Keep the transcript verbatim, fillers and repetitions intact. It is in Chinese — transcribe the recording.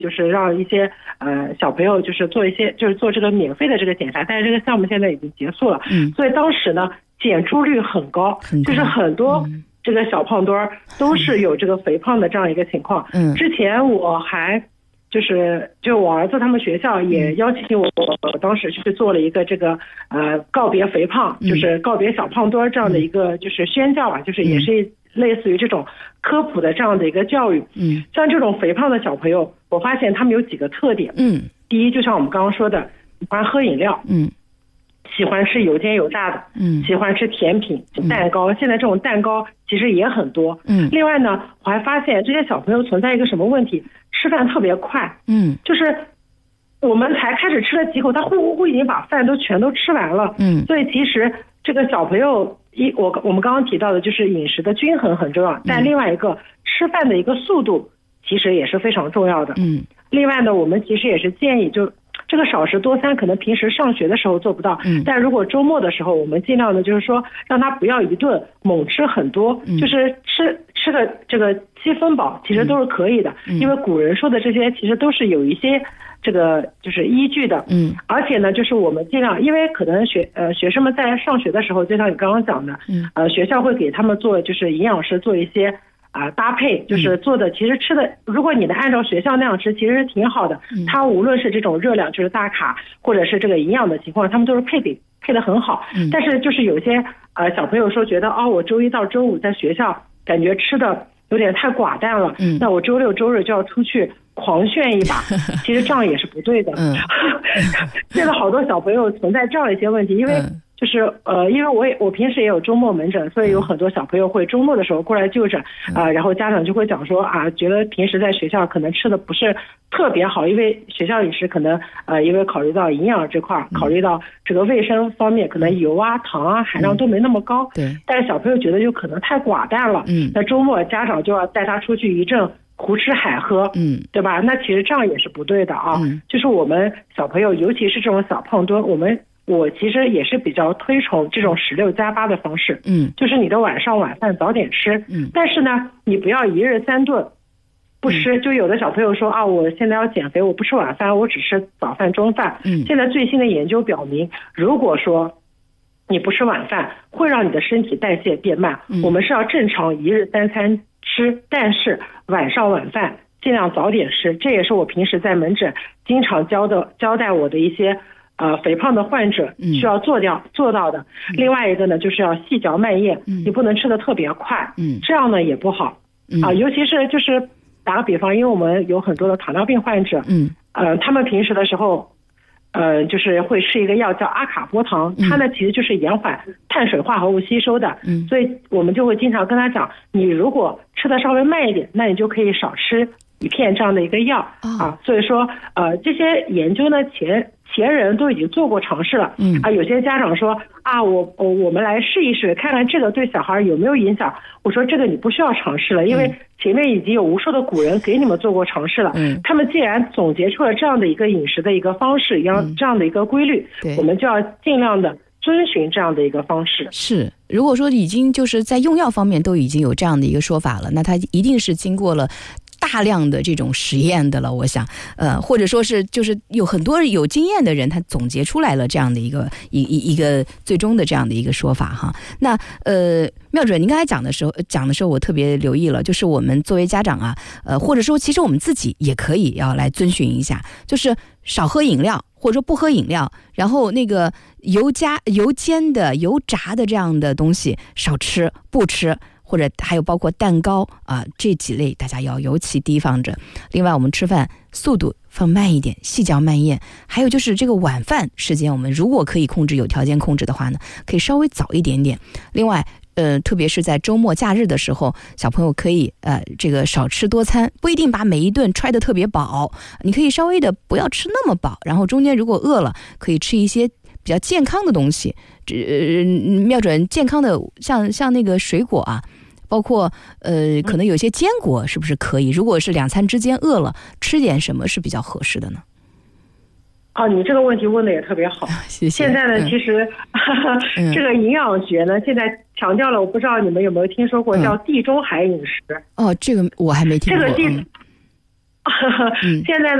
就是让一些呃小朋友就是做一些就是做这个免费的这个检查，但是这个项目现在已经结束了，嗯，所以当时呢检出率很高，很高就是很多这个小胖墩儿都是有这个肥胖的这样一个情况。嗯，之前我还就是就我儿子他们学校也邀请我，我当时去做了一个这个呃告别肥胖，就是告别小胖墩儿这样的一个就是宣教啊，就是也是类似于这种科普的这样的一个教育。嗯，像这种肥胖的小朋友，我发现他们有几个特点。嗯，第一就像我们刚刚说的，喜欢喝饮料。嗯。喜欢吃有煎有炸的，嗯，喜欢吃甜品、蛋糕。现在这种蛋糕其实也很多，嗯。另外呢，我还发现这些小朋友存在一个什么问题？吃饭特别快，嗯，就是我们才开始吃了几口，他呼呼呼已经把饭都全都吃完了，嗯。所以其实这个小朋友一我我们刚刚提到的就是饮食的均衡很重要，但另外一个吃饭的一个速度其实也是非常重要的，嗯。另外呢，我们其实也是建议就。这个少食多餐可能平时上学的时候做不到，嗯，但如果周末的时候，我们尽量的就是说让他不要一顿猛吃很多，嗯，就是吃吃个这个七分饱，其实都是可以的，嗯，因为古人说的这些其实都是有一些这个就是依据的，嗯，而且呢，就是我们尽量，因为可能学呃学生们在上学的时候，就像你刚刚讲的，嗯，呃学校会给他们做就是营养师做一些。啊、呃，搭配就是做的，其实吃的，如果你能按照学校那样吃，其实是挺好的。嗯、它无论是这种热量，就是大卡，或者是这个营养的情况，他们都是配比配的很好。嗯、但是就是有些呃小朋友说觉得哦，我周一到周五在学校感觉吃的有点太寡淡了，嗯、那我周六周日就要出去狂炫一把，其实这样也是不对的。嗯、现在好多小朋友存在这样一些问题，因为。嗯就是呃，因为我也我平时也有周末门诊，所以有很多小朋友会周末的时候过来就诊啊、呃，然后家长就会讲说啊，觉得平时在学校可能吃的不是特别好，因为学校饮食可能呃，因为考虑到营养这块，考虑到这个卫生方面，可能油啊、糖啊含量都没那么高。对。但是小朋友觉得就可能太寡淡了。嗯。那周末家长就要带他出去一阵胡吃海喝，嗯，对吧？那其实这样也是不对的啊。嗯。就是我们小朋友，尤其是这种小胖墩，我们。我其实也是比较推崇这种十六加八的方式，嗯，就是你的晚上晚饭早点吃，嗯，但是呢，你不要一日三顿不吃。嗯、就有的小朋友说啊，我现在要减肥，我不吃晚饭，我只吃早饭、中饭。嗯，现在最新的研究表明，如果说你不吃晚饭，会让你的身体代谢变慢。嗯、我们是要正常一日三餐吃，但是晚上晚饭尽量早点吃。这也是我平时在门诊经常教的交代我的一些。呃，肥胖的患者需要做掉、嗯、做到的。另外一个呢，就是要细嚼慢咽，嗯、你不能吃的特别快，嗯，这样呢也不好，嗯、啊。尤其是就是打个比方，因为我们有很多的糖尿病患者，嗯，呃，他们平时的时候，呃，就是会吃一个药叫阿卡波糖，嗯、它呢其实就是延缓碳水化合物吸收的，嗯，所以我们就会经常跟他讲，你如果吃的稍微慢一点，那你就可以少吃一片这样的一个药、哦、啊。所以说，呃，这些研究呢前。前人都已经做过尝试了，嗯啊，有些家长说啊，我我我们来试一试，看看这个对小孩有没有影响。我说这个你不需要尝试了，因为前面已经有无数的古人给你们做过尝试了。嗯，他们既然总结出了这样的一个饮食的一个方式，一样这样的一个规律，嗯、我们就要尽量的遵循这样的一个方式。 是，如果说已经就是在用药方面都已经有这样的一个说法了，那它一定是经过了。大量的这种实验的了，我想，呃，或者说是就是有很多有经验的人，他总结出来了这样的一个一一一个最终的这样的一个说法哈。那呃，妙准，您刚才讲的时候讲的时候，我特别留意了，就是我们作为家长啊，呃，或者说其实我们自己也可以要来遵循一下，就是少喝饮料，或者说不喝饮料，然后那个油加油煎的、油炸的这样的东西少吃，不吃。或者还有包括蛋糕啊、呃、这几类，大家要尤其提防着。另外，我们吃饭速度放慢一点，细嚼慢咽。还有就是这个晚饭时间，我们如果可以控制，有条件控制的话呢，可以稍微早一点点。另外，呃，特别是在周末假日的时候，小朋友可以呃这个少吃多餐，不一定把每一顿揣得特别饱，你可以稍微的不要吃那么饱，然后中间如果饿了，可以吃一些比较健康的东西。呃，瞄准健康的，像像那个水果啊。包括呃，可能有些坚果是不是可以？如果是两餐之间饿了，吃点什么是比较合适的呢？ 哦，你这个问题问的也特别好。谢谢。现在呢，嗯、其实、嗯、这个营养学呢，现在强调了，我不知道你们有没有听说过，嗯、叫地中海饮食。 哦，这个我还没听过。 这个地。哦， 现在呢